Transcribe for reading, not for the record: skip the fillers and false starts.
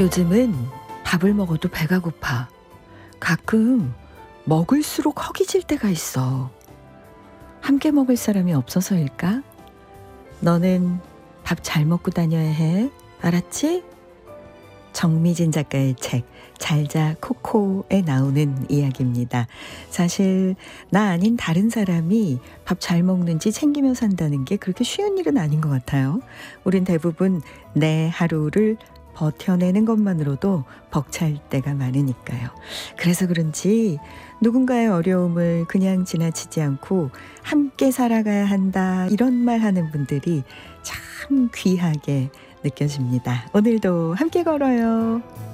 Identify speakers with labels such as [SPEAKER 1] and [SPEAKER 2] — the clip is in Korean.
[SPEAKER 1] 요즘은 밥을 먹어도 배가 고파. 가끔 먹을수록 허기질 때가 있어. 함께 먹을 사람이 없어서일까? 너는 밥 잘 먹고 다녀야 해. 알았지? 정미진 작가의 책 잘자 코코에 나오는 이야기입니다. 사실 나 아닌 다른 사람이 밥 잘 먹는지 챙기며 산다는 게 그렇게 쉬운 일은 아닌 것 같아요. 우린 대부분 내 하루를 버텨내는 것만으로도 벅찰 때가 많으니까요. 그래서 그런지 누군가의 어려움을 그냥 지나치지 않고 함께 살아가야 한다 이런 말 하는 분들이 참 귀하게 느껴집니다. 오늘도 함께 걸어요.